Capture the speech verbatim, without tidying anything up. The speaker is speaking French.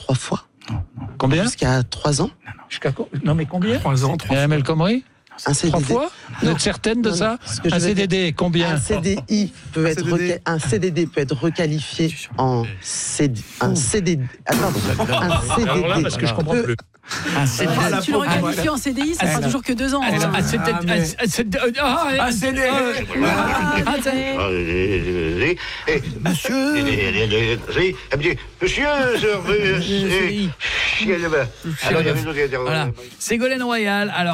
trois fois. Combien ? Jusqu'à trois ans. Jusqu'à co- Non, mais combien ? Trois ans, trois Et fois. Mel Khomri ? Un C D D. Trois fois ? Vous êtes certaine de Non, ça non, ce que je Un veux C D D, combien ? Un C D I peut Un être C D D. reca- un C D D peut être requalifié en C D un C D D. Attends, un C D D. Alors là, parce que je comprends peut- plus. Un C D D. Si tu le requalifies en C D I, ça fera toujours que deux ans. Ah, hein. ah, c'est peut-être- Ah, mais- ah, c'est- ah, ah, Ah, c'est des... ah, c'est- Eh, Monsieur Monsieur, Voilà. Ségolène Royal. Alors,